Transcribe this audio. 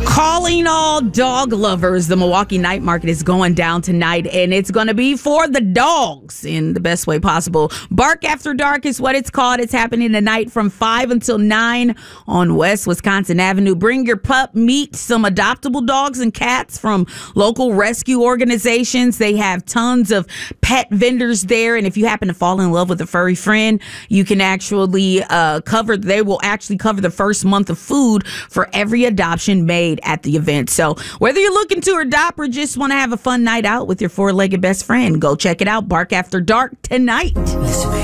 Calling all dog lovers. The Milwaukee Night Market is going down tonight, and it's going to be for the dogs in the best way possible. Bark After Dark is what it's called. It's happening tonight from 5 until 9 on West Wisconsin Avenue. Bring your pup, meet some adoptable dogs and cats from local rescue organizations. They have tons of pet vendors there, and if you happen to fall in love with a furry friend, you can actually they will actually cover the first month of food for every adoption made at the event. So whether you're looking to adopt or just want to have a fun night out with your four-legged best friend, go check it out. Bark After Dark tonight.